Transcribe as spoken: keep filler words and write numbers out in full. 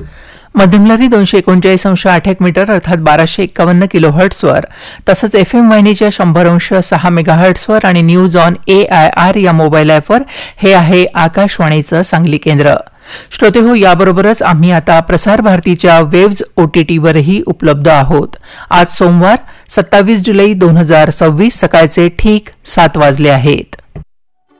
मध्यमलहरी दोनशे एकोणचाळीस अंश आठ एक मीटर अर्थात बाराशे एक्कावन्न किलो हर्ट्सवर तसंच एफ एम वाहिनीच्या शंभर अंश सहा मेगा हर्ट्सवर आणि news on A I R या मोबाईल ॲपवर हे आहे आकाशवाणीचं सांगली केंद्र. श्रोते हो, याबरोबरच आम्ही आता प्रसार भारतीच्या वेव्ज ओटीटीवरही उपलब्ध आहोत. आज सोमवार सत्तावीस जुलै दोन हजार सव्वीस सकाळचे ठीक सात वाजले आहेत.